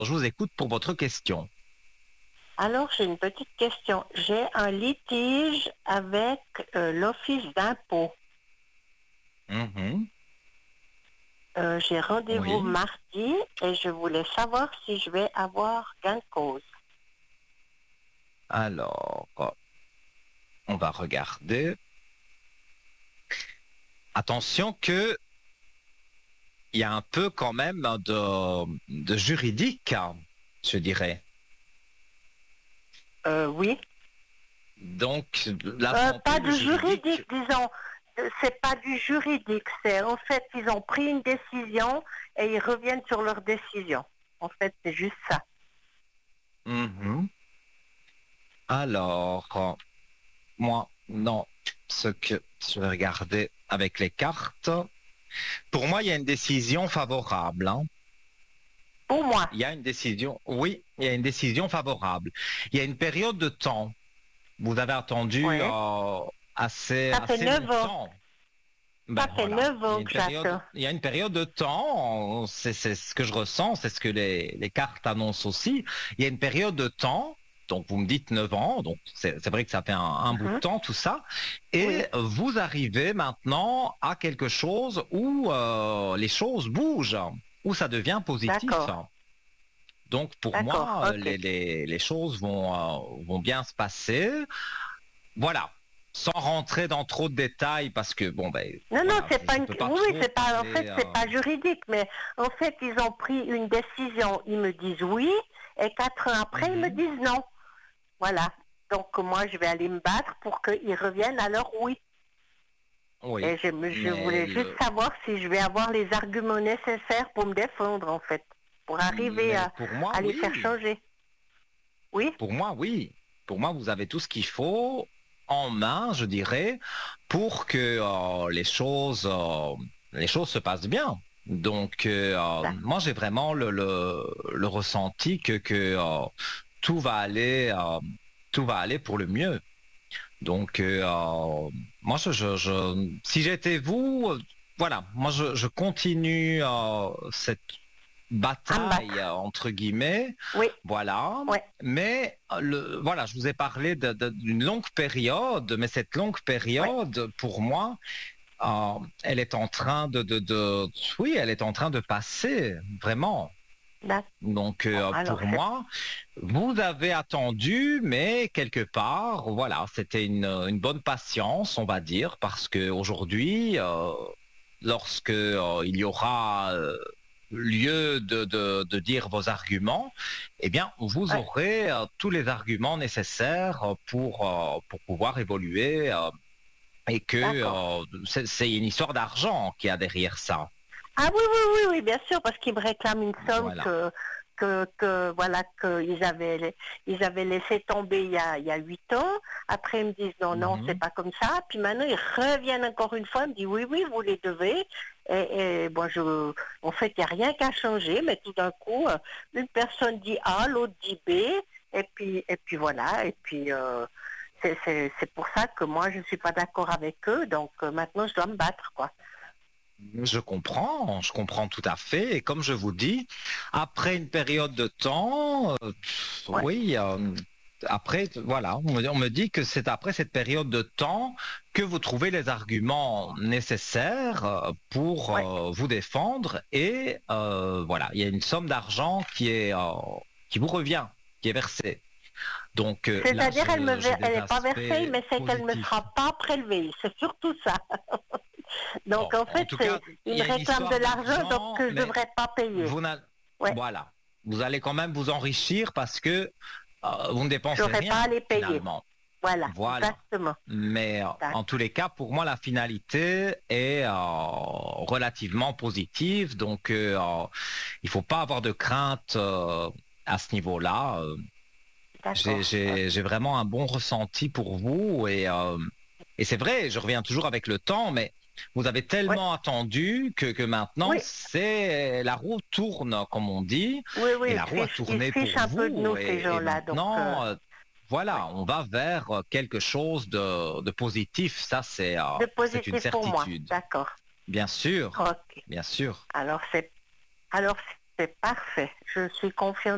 Je vous écoute pour votre question. Alors, j'ai une petite question. J'ai un litige avec l'office d'impôt. Mhm. J'ai rendez-vous Oui. mardi et je voulais savoir si je vais avoir gain de cause. Alors, on va regarder. Attention que il y a un peu quand même de juridique, hein, je dirais. Oui. Donc, l'affronter Pas le du juridique. juridique, disons. C'est pas du juridique. C'est en fait, ils ont pris une décision et ils reviennent sur leur décision. En fait, c'est juste ça. Mhm. Alors, moi, non, ce que je vais regarder avec les cartes. Pour moi, il y a une décision favorable, hein. Pour moi, Il y a une décision, oui, il y a une décision favorable. Il y a une période de temps. Vous avez attendu oui. Ça fait assez 9 ans. longtemps. Ça Ben fait voilà, 9 ans que j'attends. il y a une période de temps, c'est ce que je ressens, c'est ce que les cartes annoncent aussi. Il y a une période de temps, donc vous me dites 9 ans, donc c'est vrai que ça fait un bout de Mhm. temps tout ça, Oui. et vous arrivez maintenant à quelque chose où les choses bougent, où ça devient positif. D'accord. Donc pour D'accord. moi, Ok. les choses vont bien se passer. Voilà, sans rentrer dans trop de détails parce que bon ben Non, non, voilà, c'est pas je une. peux pas Oui, oui, trop c'est pas. En parler. fait, c'est pas juridique, mais en fait, ils ont pris une décision. Ils me disent oui, et 4 ans après, ils me Mhm. disent non. Voilà. Donc moi, je vais aller me battre pour qu'ils reviennent à leur oui. Oui, Et je mais voulais juste savoir si je vais avoir les arguments nécessaires pour me défendre, en fait, pour arriver mais pour moi à les faire oui, changer. Oui, pour moi oui, pour moi vous avez tout ce qu'il faut en main, je dirais, pour que les choses se passent bien. Donc moi j'ai vraiment le ressenti que tout va aller tout va aller pour le mieux. Donc, moi, si j'étais vous, voilà, moi, je continue cette à me bataille, battre. entre guillemets, Oui, voilà. oui, Mais, voilà, je vous ai parlé d'une longue période, mais cette longue oui. période, pour moi, elle est en train oui, elle est en train de passer, vraiment. D'accord. Donc, Alors, pour c'est moi, vous avez attendu, mais quelque part, voilà, c'était une bonne patience, on va dire, parce que aujourd'hui, lorsque il y aura lieu de dire vos arguments, eh bien, vous ouais, aurez tous les arguments nécessaires pour pouvoir évoluer et que d'accord. c'est une histoire d'argent qui a derrière ça. Ah oui, oui, oui, oui, bien sûr, parce qu'ils me réclament une somme Voilà. voilà, ils avaient laissé tomber il y a 8 ans. Après, ils me disent non, non, c'est Mhm. pas comme ça. Puis maintenant, ils reviennent encore une fois, ils me disent oui, oui, vous les devez. Et bon, en fait, il n'y a rien qu'à changer, mais tout d'un coup, une personne dit A, l'autre dit B, et puis voilà, et puis c'est pour ça que moi, je ne suis pas d'accord avec eux, donc maintenant, je dois me battre, quoi. Je comprends tout à fait. Et comme je vous dis, après une période de temps, Ouais, oui, après, voilà, on me dit que c'est après cette période de temps que vous trouvez les arguments nécessaires pour ouais. vous défendre. Et voilà, il y a une somme d'argent qui vous revient, qui est versée. Donc là, C'est-à-dire, j'ai elle des n'est pas versée, aspects mais c'est qu'elle ne me positifs. sera pas prélevée. C'est surtout ça. Bon, Donc, en en fait, tout cas, ils il y me a une réclament de histoire l'argent, donc d'argent, que je ne mais devrais pas payer. vous n'a- Ouais, voilà, vous allez quand même vous enrichir parce que vous ne je dépensez n'aurais pas à rien les payer. finalement. Voilà, Voilà. exactement. Mais en tous D'accord. les cas, pour moi, la finalité est relativement positive. Donc, il faut pas avoir de crainte à ce niveau-là. D'accord. J'ai vraiment un bon ressenti pour vous et c'est vrai, je reviens toujours avec le temps, mais vous avez Ouais, tellement attendu que maintenant, oui, c'est la roue tourne, comme on dit, oui, et oui, la roue a ils se tourné fichent pour un peu de vous. nous, ces Et gens-là. Donc, maintenant, ouais. voilà, on va vers quelque chose de positif. Ça, De c'est une positif pour moi. certitude. D'accord. Bien sûr, Ok. bien sûr. Alors, c'est, alors, c'est parfait. Je suis confiante.